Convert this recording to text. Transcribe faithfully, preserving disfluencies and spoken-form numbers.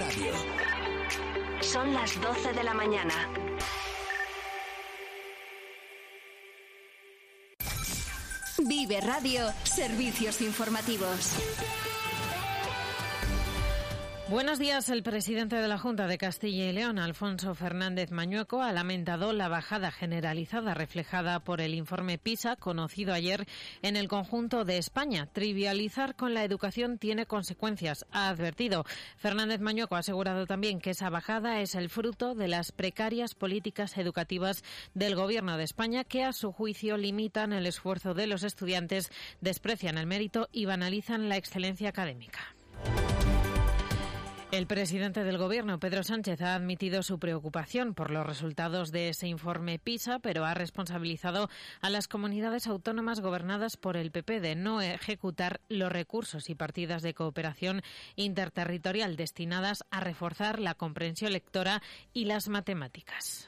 Radio. Son las doce de la mañana. Vive Radio, servicios informativos. Buenos días. El presidente de la Junta de Castilla y León, Alfonso Fernández Mañueco, ha lamentado la bajada generalizada reflejada por el informe PISA, conocido ayer en el conjunto de España. Trivializar con la educación tiene consecuencias, ha advertido. Fernández Mañueco ha asegurado también que esa bajada es el fruto de las precarias políticas educativas del Gobierno de España, que a su juicio limitan el esfuerzo de los estudiantes, desprecian el mérito y banalizan la excelencia académica. El presidente del Gobierno, Pedro Sánchez, ha admitido su preocupación por los resultados de ese informe PISA, pero ha responsabilizado a las comunidades autónomas gobernadas por el P P de no ejecutar los recursos y partidas de cooperación interterritorial destinadas a reforzar la comprensión lectora y las matemáticas.